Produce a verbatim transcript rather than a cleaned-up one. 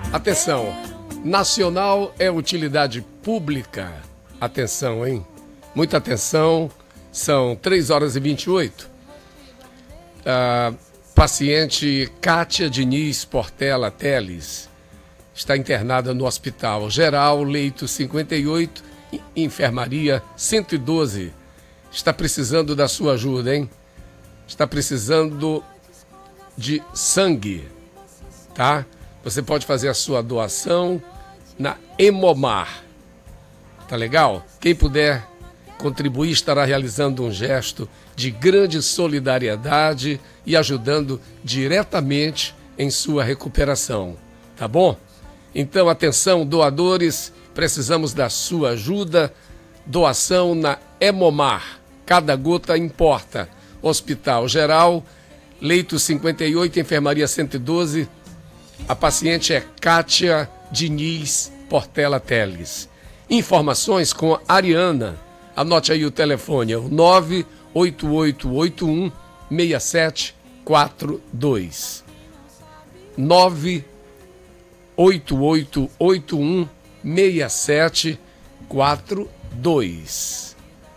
Atenção, nacional é utilidade pública. Atenção, hein? Muita atenção, são três horas e vinte e oito. Ah, paciente Kátia Diniz Portela Teles está internada no Hospital Geral, leito cinquenta e oito, enfermaria cento e doze. Está precisando da sua ajuda, hein? Está precisando de sangue, tá? Você pode fazer a sua doação na Hemomar. Tá legal? Quem puder contribuir estará realizando um gesto de grande solidariedade e ajudando diretamente em sua recuperação. Tá bom? Então, atenção, doadores, precisamos da sua ajuda. Doação na Hemomar. Cada gota importa. Hospital Geral, leito cinquenta e oito, enfermaria cento e doze. A paciente é Kátia Diniz Portela Teles. Informações com a Ariana. Anote aí o telefone, é o nove oito oito oito um seis sete quatro dois. nove oito oito oito um seis sete quatro dois.